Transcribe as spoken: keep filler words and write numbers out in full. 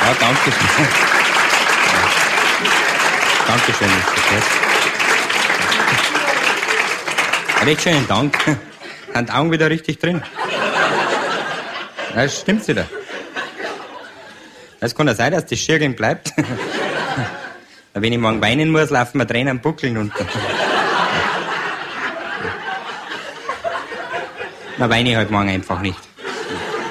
Ja, danke schön. Dankeschön, Mister Kurz. Recht schönen Dank. Sind die Augen wieder richtig drin? Ja, das stimmt wieder. Das kann ja sein, dass das Schirgeln bleibt. Wenn ich morgen weinen muss, laufen mir Tränen buckeln runter. Na, weine ich halt morgen einfach nicht.